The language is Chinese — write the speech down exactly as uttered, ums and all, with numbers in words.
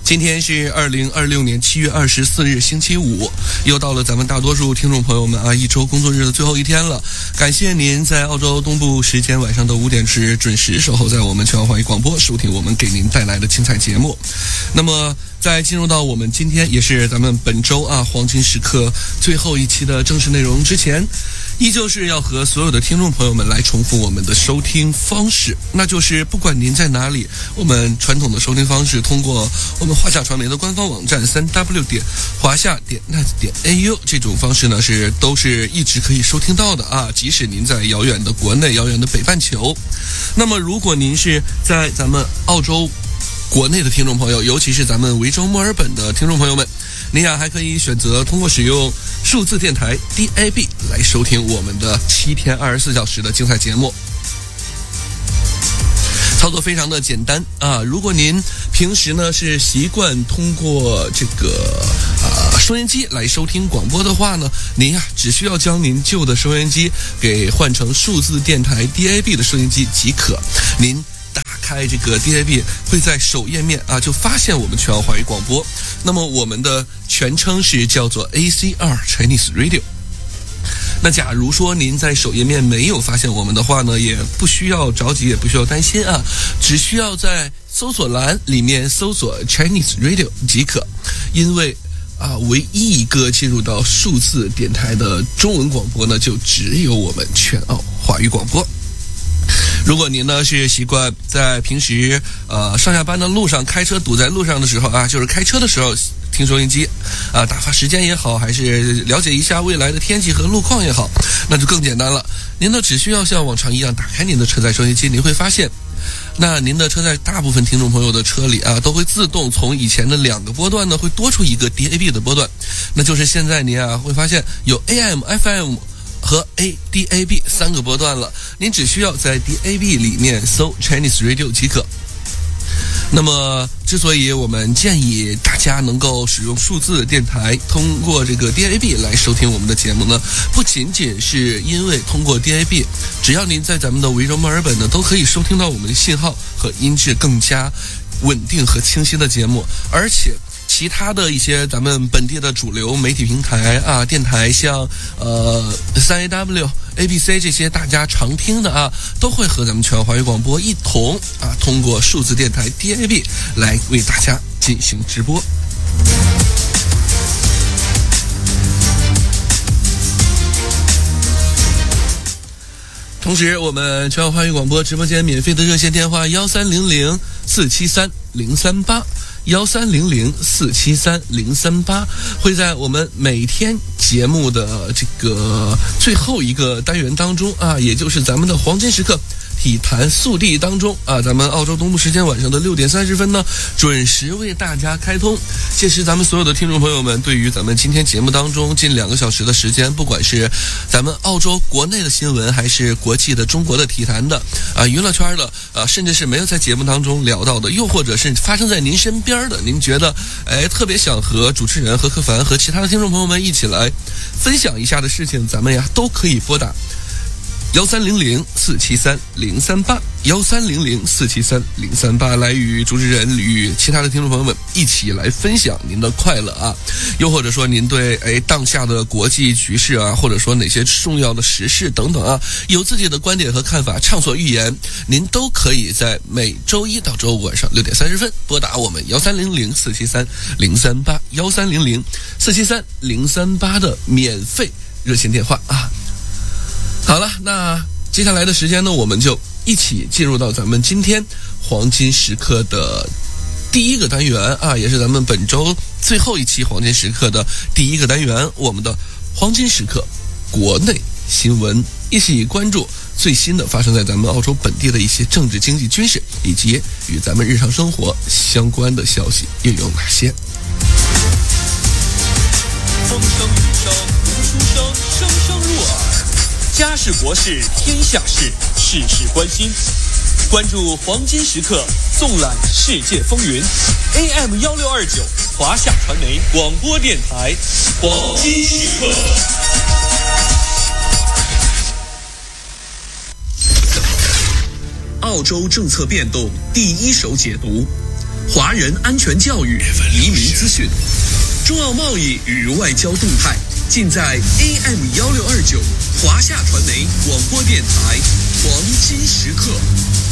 今天是二零二六年七月二十四日星期五，又到了咱们大多数听众朋友们啊一周工作日的最后一天了。感谢您在澳洲东部时间晚上的五点时准时守候在我们全华语广播，收听我们给您带来的精彩节目。那么在进入到我们今天也是咱们本周啊黄金时刻最后一期的正式内容之前，依旧是要和所有的听众朋友们来重复我们的收听方式，那就是不管您在哪里，我们传统的收听方式通过我们华夏传媒的官方网站 三 w 点华夏点 net 点 a u 这种方式呢是都是一直可以收听到的啊，即使您在遥远的国内、遥远的北半球。那么如果您是在咱们澳洲国内的听众朋友，尤其是咱们维州墨尔本的听众朋友们，您呀还可以选择通过使用数字电台 D A B 来收听我们的七天二十四小时的精彩节目。操作非常的简单啊！如果您平时呢是习惯通过这个啊收音机来收听广播的话呢，您呀只需要将您旧的收音机给换成数字电台 D A B 的收音机即可。您打开这个 D A B 会在首页面啊就发现我们全澳华语广播。那么我们的全称是叫做 A C R Chinese Radio。那假如说您在首页面没有发现我们的话呢，也不需要着急，也不需要担心啊，只需要在搜索栏里面搜索 Chinese Radio 即可。因为啊，唯一一个进入到数字电台的中文广播呢，就只有我们全澳华语广播。如果您呢是习惯在平时呃上下班的路上开车堵在路上的时候啊，就是开车的时候听收音机啊，打发时间也好，还是了解一下未来的天气和路况也好，那就更简单了。您呢只需要像往常一样打开您的车载收音机，您会发现那您的车载大部分听众朋友的车里啊，都会自动从以前的两个波段呢会多出一个 D A B 的波段，那就是现在您啊会发现有 A M、F M和 A D A B 三个波段了，您只需要在 D A B 里面搜 Chinese Radio 即可。那么之所以我们建议大家能够使用数字电台通过这个 D A B 来收听我们的节目呢，不仅仅是因为通过 D A B 只要您在咱们的维州墨尔本呢都可以收听到我们的信号和音质更加稳定和清晰的节目，而且其他的一些咱们本地的主流媒体平台啊，电台像呃 三 A W、A B C 这些大家常听的啊，都会和咱们全华语广播一同啊，通过数字电台 D A B 来为大家进行直播。同时，我们全华语广播直播间免费的热线电话幺三零零四七三零三八。幺三零零四七三零三八会在我们每天节目的这个最后一个单元当中啊，也就是咱们的黄金时刻体坛速递当中啊，咱们澳洲东部时间晚上的六点三十分呢，准时为大家开通。届时咱们所有的听众朋友们，对于咱们今天节目当中近两个小时的时间，不管是咱们澳洲国内的新闻，还是国际的中国的体坛的啊娱乐圈的啊，甚至是没有在节目当中聊到的，又或者是发生在您身边的，您觉得哎特别想和主持人何克凡和其他的听众朋友们一起来分享一下的事情，咱们呀都可以拨打幺三零零四七三零三八幺三零零四七三零三八来与主持人与其他的听众朋友们一起来分享您的快乐啊，又或者说您对哎当下的国际局势啊，或者说哪些重要的时事等等啊，有自己的观点和看法，畅所欲言，您都可以在每周一到周五晚上六点三十分拨打我们幺三零零四七三零三八幺三零零四七三零三八的免费热线电话啊。好了，那接下来的时间呢，我们就一起进入到咱们今天黄金时刻的第一个单元啊，也是咱们本周最后一期黄金时刻的第一个单元，我们的黄金时刻国内新闻，一起关注最新的发生在咱们澳洲本地的一些政治、经济、军事以及与咱们日常生活相关的消息又有哪些。 风声雨声读书声，声声入耳。家事国事天下事，事事关心。关注黄金时刻，纵览世界风云。A M 幺六二九华夏传媒广播电台，黄金时刻。 澳洲政策变动第一手解读， 华人安全教育、移民资讯、中澳贸易与外交动态，尽在 A M 幺六二九华夏传媒广播电台黄金时刻。